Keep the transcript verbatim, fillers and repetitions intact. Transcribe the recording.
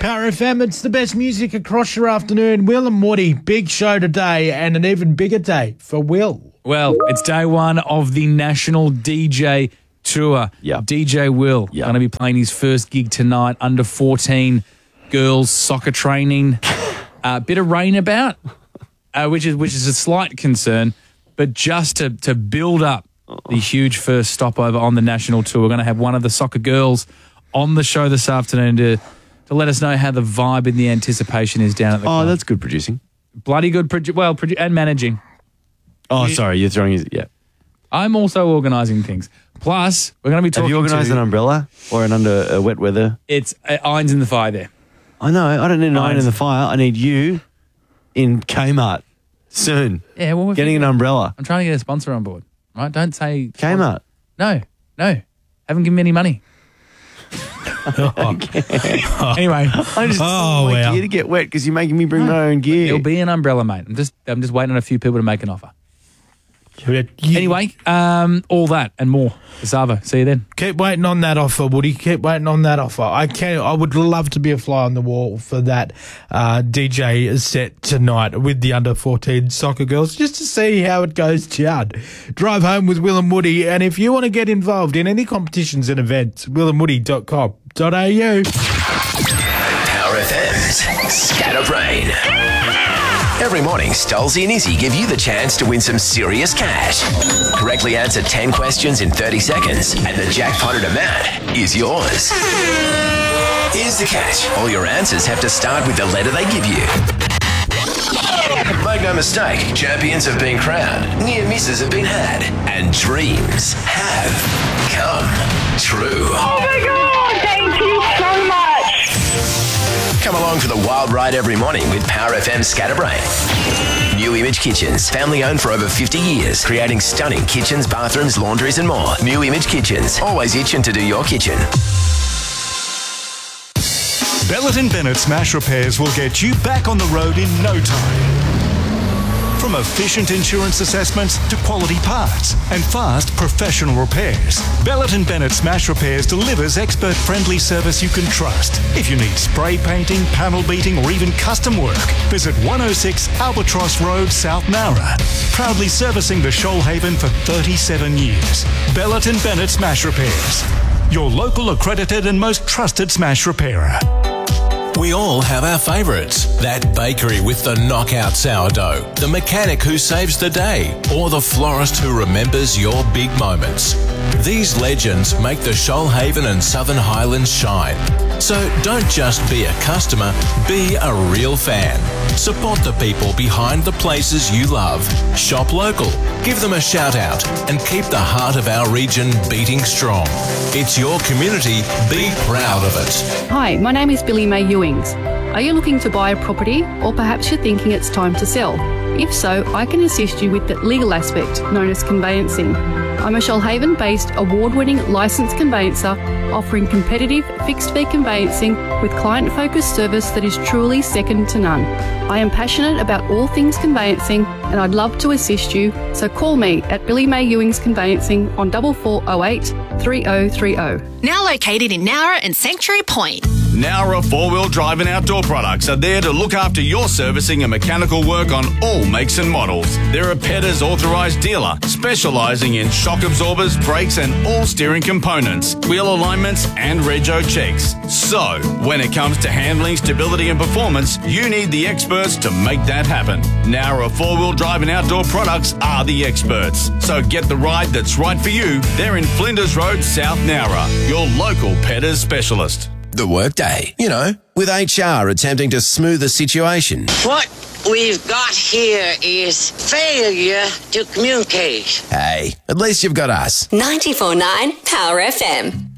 Power F M, it's the best music across your afternoon. Will and Woody, big show today and an even bigger day for Will. Well, it's day one of the National D J Tour. Yep. D J Will Yep. going to be playing his first gig tonight, under fourteen girls soccer training. A uh, bit of rain about, uh, which is which is a slight concern, but just to, to build up the huge first stopover on the national tour, we're going to have one of the soccer girls on the show this afternoon to to let us know how the vibe and the anticipation is down at the Oh, club. that's good producing. Bloody good, produ- well, produ- and managing. Oh, sorry, you're throwing his, yeah. I'm also organising things. Plus, we're going to be talking Have you organised to... an umbrella or an under uh, wet weather? It's uh, irons in the fire there. I know, I don't need an iron Irons. in the fire. I need you in Kmart soon. Yeah, well, we're Getting an umbrella. I'm trying to get a sponsor on board, right? Don't say... Kmart. No, no. Haven't given me any money. Anyway, I just Oh, want my wow. gear to get wet because you're making me bring my own gear. it'll be an umbrella, mate. I'm just I'm just waiting on a few people to make an offer. You Anyway, um, all that and more. Sava, see you then. keep waiting on that offer, Woody. Keep waiting on that offer. I can. I would love to be a fly on the wall for that uh, D J set tonight with the under fourteen soccer girls, just to see how it goes down. Drive home with Will and Woody, and if you want to get involved in any competitions and events, will and woody dot com dot a u. Power F M's Scatterbrain. Every morning, Stolzy and Izzy give you the chance to win some serious cash. Correctly answer ten questions in thirty seconds, and the jackpotted amount is yours. Here's the catch. All your answers have to start with the letter they give you. Make no mistake, champions have been crowned, near misses have been had, and dreams have come true. Oh my God, thank you so much. Come along for the wild ride every morning with Power F M Scatterbrain. New Image Kitchens, family owned for over fifty years, creating stunning kitchens, bathrooms, laundries and more. New Image Kitchens, always itching to do your kitchen. Bellett and Bennett Smash Repairs will get you back on the road in no time. From efficient insurance assessments to quality parts and fast professional repairs, Bellett and Bennett Smash Repairs delivers expert-friendly service you can trust. If you need spray painting, panel beating or even custom work, visit one oh six Albatross Road, South Nowra. Proudly servicing the Shoalhaven for thirty-seven years. Bellett and Bennett Smash Repairs, your local accredited and most trusted smash repairer. We all have our favourites. That bakery with the knockout sourdough, the mechanic who saves the day, or the florist who remembers your big moments. These legends make the Shoalhaven and Southern Highlands shine. So don't just be a customer, be a real fan. Support the people behind the places you love. Shop local, give them a shout out, and keep the heart of our region beating strong. It's your community, be proud of it. Hi, my name is Billy May Ewings. Are you looking to buy a property, or perhaps you're thinking it's time to sell? If so, I can assist you with the legal aspect known as conveyancing. I'm a Shoalhaven-based award-winning licensed conveyancer offering competitive fixed-fee conveyancing with client-focused service that is truly second to none. I am passionate about all things conveyancing and I'd love to assist you, so call me at Billy May Ewings Conveyancing on four four oh eight, three oh three oh. Now located in Nowra and Sanctuary Point. Nowra four-wheel drive and outdoor products are there to look after your servicing and mechanical work on all makes and models. They're a Petters authorised dealer, specialising in shock absorbers, brakes and all steering components, wheel alignments and rego checks. So, when it comes to handling, stability and performance, you need the experts to make that happen. Nowra four-wheel drive and outdoor products are the experts. So get the ride that's right for you. They're in Flinders Road, South Nowra, your local Petters specialist. The workday, you know, with H R attempting to smooth the situation. What we've got here is failure to communicate. Hey, at least you've got us. ninety-four point nine Power F M.